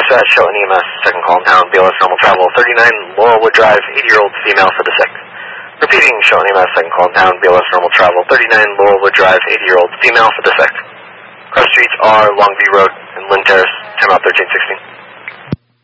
Dispatch, show an EMS, second call in town, BLS normal travel, 39 Laurelwood Drive, 80-year-old female for the sick. Repeating, show an EMS, second call in town, BLS normal travel, 39 Laurelwood Drive, 80-year-old female for the sick. Cross streets are Longview Road and Lynn Terrace, time out 1316.